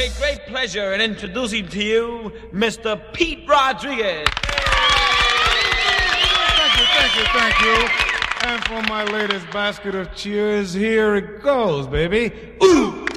take great pleasure in introducing to you Mr. Pete Rodriguez. Thank you. And for my latest basket of cheers, here it goes, baby. Ooh!